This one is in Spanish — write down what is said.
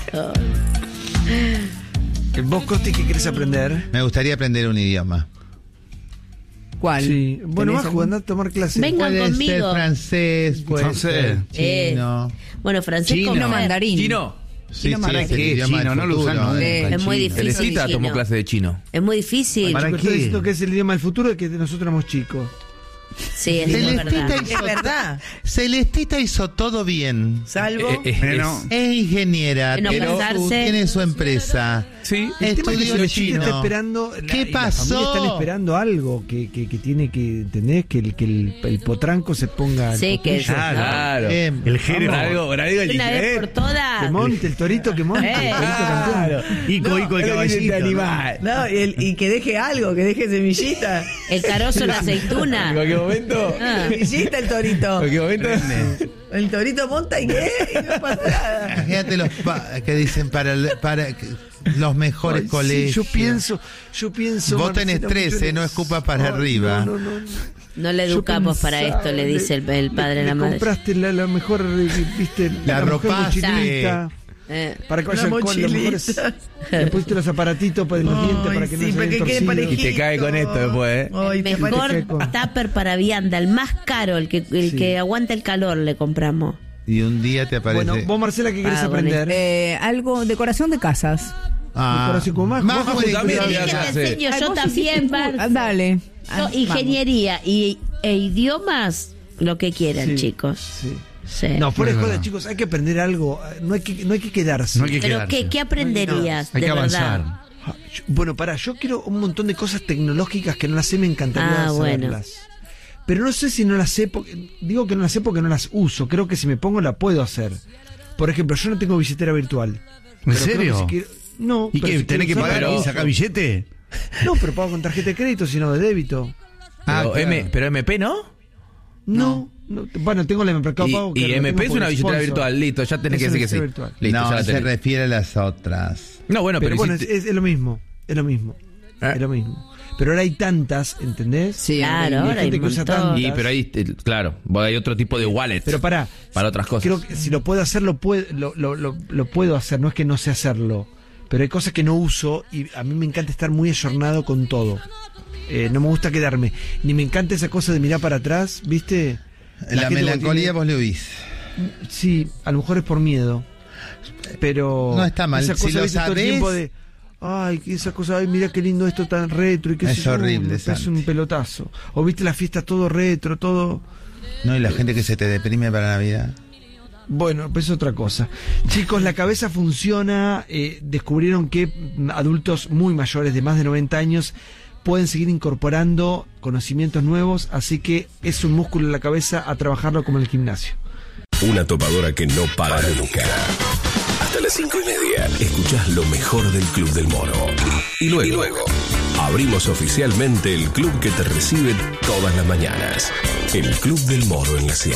¿Vos, Costi, qué querés aprender? Me gustaría aprender un idioma. ¿Cuál? Sí. Bueno, ¿Tenés vas jugando a tomar clases. Vengan Puede conmigo. ser francés, puede ser chino. Bueno, francés Chino, como mandarín. Chino. Sí, Chino mandarín. es el ¿Qué es idioma chino? del No lo usan futuro. nunca. Es muy difícil. Teresita chino. tomó clase de chino. Es muy difícil. Para ¿Para qué? qué? Esto que es el idioma del futuro, que nosotros éramos chicos. Sí, es Celestita verdad. hizo, Es verdad. Celestita hizo todo bien. Salvo. Bueno, Es ingeniera, No casarse. tiene su empresa. sí. El tema es que Estudió si la chica chino. está esperando. ¿Qué y la pasó? familia están esperando algo que tiene que. ¿Entendés? Que el potranco se ponga. al Sí, que potrillo. Claro. El Género. Por algo Una vez por todas. Que monte, el torito que monte. El torito campeón. Ico, el caballito. No, y que deje algo, que deje semillita. El carozo de la aceituna. En cualquier momento. Semillita el torito. En cualquier momento. El torito monta y qué, y no pasa nada. Fíjate los que dicen para los mejores Ay, sí, colegios. yo pienso. Vos tenés Marcela, 13, mucho en no eso. escupas para arriba. No. No le Yo educamos para pensaba, esto, le dice el padre a la madre. Compraste la mejor, viste, La mejor ropa, mochilita. Para que Una vaya con los mochilita. mejores. Le pusiste los aparatitos para los dientes para que no sí, se para que quede torcidos. parejito. Y te cae con esto después, Ay, El te mejor parece- con- tupper para vianda, el más caro, el que aguanta el calor, le compramos. Y un día te aparece. Bueno, vos, Marcela, ¿qué querés aprender? algo, decoración de casas. Decoración con más también ¿Querés ya que se te hace. enseño Ay, yo vos también, hiciste- Bar? Dale. Yo, ingeniería e idiomas, lo que quieran, Sí, chicos. sí. Sí. No, fuera de Es joda, verdad. chicos, hay que aprender algo. No hay que quedarse. No hay que Pero quedarse. ¿qué aprenderías Hay de que verdad? avanzar. Bueno, yo quiero un montón de cosas tecnológicas que no las sé, me encantaría Ah, bueno. saberlas. Pero no sé si no las sé, digo que no las sé porque no las uso. Creo que si me pongo la puedo hacer. Por ejemplo, yo no tengo billetera virtual. ¿En Pero creo serio? que si quiero- no. ¿Y pero qué? si ¿Tenés que quiero pagar usarla, y la sacar uso. billete? No, pero pago con tarjeta de crédito, sino de débito. Pero, claro. pero MP, ¿no? No. Bueno, tengo la Mercado Pago. Y que la MP tengo es por una billetera sponsor. virtual, listo, ya tenés que Es decir una que sí. billetera virtual. Listo, ya No, la se tenés. refiere a las otras. No, bueno, Pero bueno, hiciste- es lo mismo. Es lo mismo. Es lo mismo. Pero ahora hay tantas, ¿entendés? Sí, Claro, ahora hay gente un que usa montón. tantas. Y pero ahí, claro, hay otro tipo de wallet. Pero para otras cosas. Creo que si lo puedo hacer, lo puedo hacer. No es que no sé hacerlo. Pero hay cosas que no uso y a mí me encanta estar muy ayornado con todo. No me gusta quedarme. Ni me encanta esa cosa de mirar para atrás, ¿viste? La gente melancolía cuando vos lo oís. Sí, a lo mejor es por miedo. Pero. No está mal. Esa Si cosa, lo ¿viste? Todo el sabés- tiempo de. Ay, que esa cosa, ay, mira qué lindo esto tan retro y qué Es sé yo, horrible, me parece Santi. un pelotazo. O viste la fiesta todo retro, todo. No, y la gente que se te deprime para Navidad. Bueno, pues es otra cosa. Chicos, la cabeza funciona. Descubrieron que adultos muy mayores, de más de 90 años, pueden seguir incorporando conocimientos nuevos. Así que es un músculo en la cabeza a trabajarlo como en el gimnasio. Una topadora que no para nunca. Hasta las 5:30. Escuchás lo mejor del Club del Mono. Y luego abrimos oficialmente el club que te recibe todas las mañanas. El Club del Mono en la 100.